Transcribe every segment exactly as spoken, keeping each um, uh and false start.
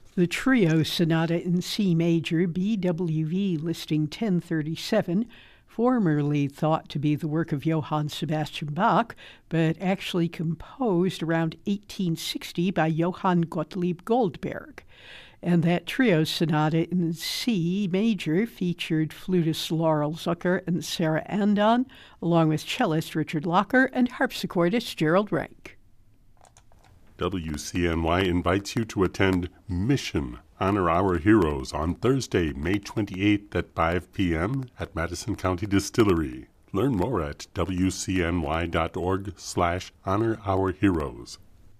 The Trio Sonata in C Major, B W V listing ten thirty-seven, formerly thought to be the work of Johann Sebastian Bach, but actually composed around eighteen sixty by Johann Gottlieb Goldberg. And that Trio Sonata in C Major featured flutist Laurel Zucker and Sarah Andon, along with cellist Richard Locker and harpsichordist Gerald Rank. W C N Y invites you to attend Mission Honor Our Heroes on Thursday, May twenty-eighth at five p.m. at Madison County Distillery. Learn more at W C N Y dot org slash honor our heroes.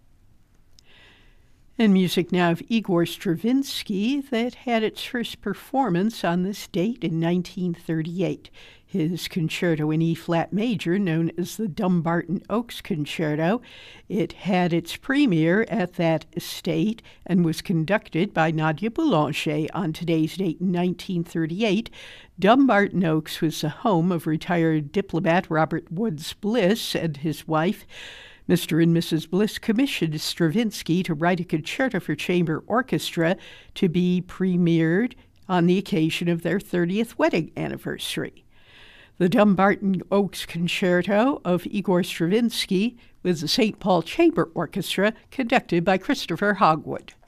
And music now of Igor Stravinsky that had its first performance on this date in nineteen thirty-eight. His concerto in E-flat major, known as the Dumbarton Oaks Concerto, it had its premiere at that estate and was conducted by Nadia Boulanger on today's date in nineteen thirty-eight. Dumbarton Oaks was the home of retired diplomat Robert Woods Bliss and his wife. Mister and Missus Bliss commissioned Stravinsky to write a concerto for chamber orchestra to be premiered on the occasion of their thirtieth wedding anniversary. The Dumbarton Oaks Concerto of Igor Stravinsky with the Saint Paul Chamber Orchestra, conducted by Christopher Hogwood.